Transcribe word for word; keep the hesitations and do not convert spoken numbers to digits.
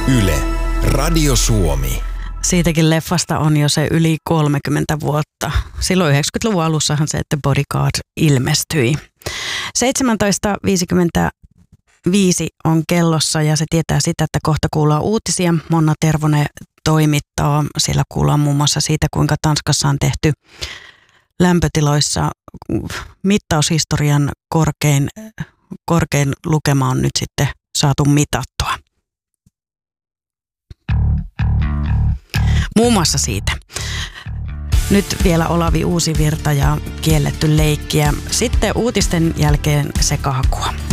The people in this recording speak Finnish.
Yle, Radio Suomi. Siitäkin leffasta on jo se yli kolmekymmentä vuotta. Silloin yhdeksänkymmentäluvun alussahan se, että Bodyguard ilmestyi. seitsemäntoista viisikymmentäviisi on kellossa ja se tietää sitä, että kohta kuullaan uutisia. Monna Tervonen toimittaa. Siellä kuullaan muun muassa siitä, kuinka Tanskassa on tehty lämpötiloissa mittaushistorian korkein, korkein lukema on nyt sitten saatu mitattua. Muun muassa siitä. Nyt vielä Olavi Uusivirta ja Kielletty leikkiä. Sitten uutisten jälkeen se kahkua.